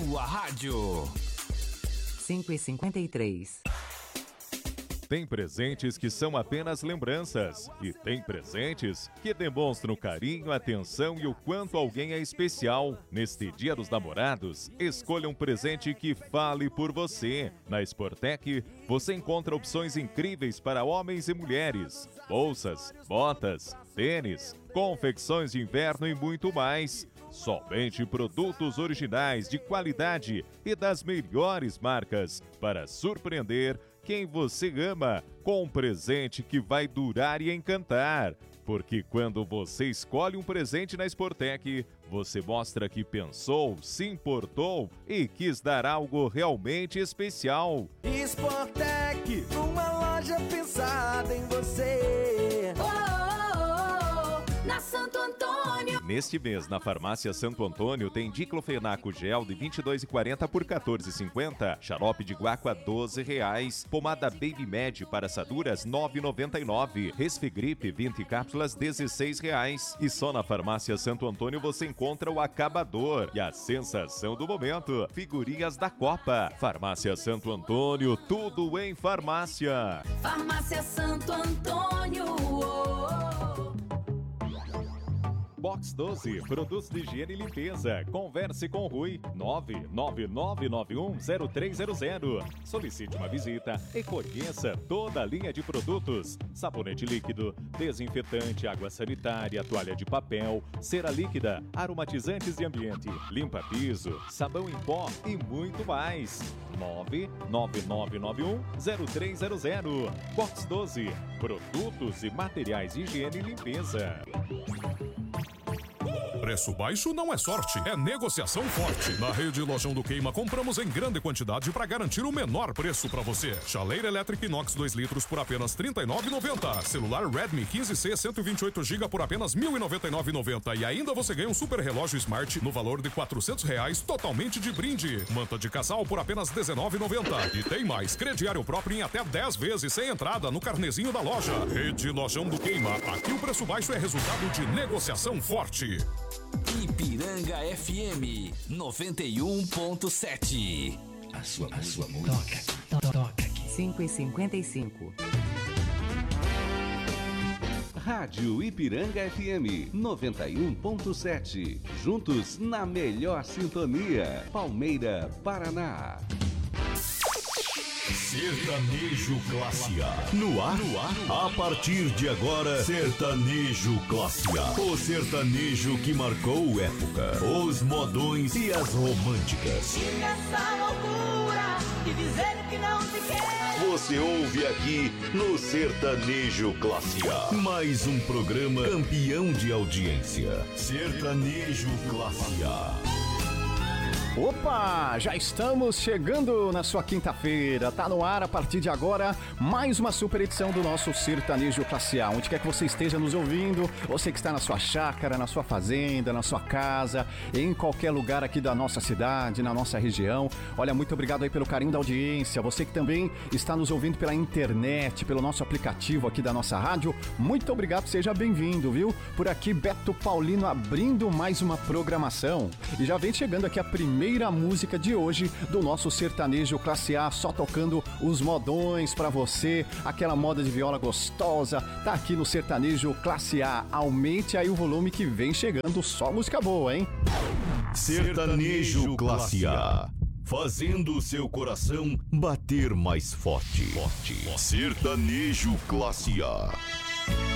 sua rádio. 5h53. Tem presentes que são apenas lembranças e tem presentes que demonstram carinho, atenção e o quanto alguém é especial. Neste Dia dos Namorados, escolha um presente que fale por você. Na Sportec, você encontra opções incríveis para homens e mulheres. Bolsas, botas, tênis, confecções de inverno e muito mais. Somente produtos originais de qualidade e das melhores marcas para surpreender quem você ama com um presente que vai durar e encantar. Porque quando você escolhe um presente na Sportec, você mostra que pensou, se importou e quis dar algo realmente especial. Sportec, uma loja pensada em você. Na Santo Antônio. Neste mês, na Farmácia Santo Antônio, tem diclofenaco gel de R$ 22,40 por R$ 14,50. Xarope de guaco a R$ 12,00. Pomada Baby Med para assaduras R$ 9,99. Resfigripe 20 cápsulas R$ 16,00. E só na Farmácia Santo Antônio você encontra o acabador e a sensação do momento, figurinhas da Copa. Farmácia Santo Antônio, tudo em farmácia. Farmácia Santo Antônio. Box 12, produtos de higiene e limpeza. Converse com Rui, 999910300. Solicite uma visita e conheça toda a linha de produtos. Sabonete líquido, desinfetante, água sanitária, toalha de papel, cera líquida, aromatizantes de ambiente, limpa-piso, sabão em pó e muito mais. 999910300. Box 12, produtos e materiais de higiene e limpeza. Preço baixo não é sorte, é negociação forte. Na Rede Lojão do Queima, compramos em grande quantidade para garantir o menor preço para você. Chaleira elétrica inox 2 litros por apenas R$ 39,90. Celular Redmi 15C 128GB por apenas R$ 1.099,90. E ainda você ganha um super relógio Smart no valor de R$ 400 totalmente de brinde. Manta de casal por apenas R$ 19,90. E tem mais, crediário próprio em até 10 vezes sem entrada no carnezinho da loja. Rede Lojão do Queima, aqui o preço baixo é resultado de negociação forte. Ipiranga FM 91.7. A sua música. Toca aqui. 5h55. Rádio Ipiranga FM 91.7. Juntos na melhor sintonia. Palmeira, Paraná. Sertanejo Classe A. No ar, a partir de agora, Sertanejo Classe A. O sertanejo que marcou época. Os modões e as românticas. E nessa loucura de dizer que não te quero. Você ouve aqui no Sertanejo Classe A. Mais um programa campeão de audiência. Sertanejo Classe A. Opa, já estamos chegando na sua quinta-feira. Tá no ar a partir de agora mais uma super edição do nosso Sertanejo Classe A. Onde quer que você esteja nos ouvindo, você que está na sua chácara, na sua fazenda, na sua casa, em qualquer lugar aqui da nossa cidade, na nossa região. Olha, muito obrigado aí pelo carinho da audiência. Você que também está nos ouvindo pela internet, pelo nosso aplicativo aqui da nossa rádio. Muito obrigado, seja bem-vindo, viu? Por aqui, Beto Paulino abrindo mais uma programação. E já vem chegando aqui a primeira música de hoje do nosso Sertanejo Classe A, só tocando os modões pra você, aquela moda de viola gostosa, tá aqui no Sertanejo Classe A. Aumente aí o volume que vem chegando só música boa, hein? Sertanejo Classe A. Fazendo o seu coração bater mais forte. Sertanejo Classe A.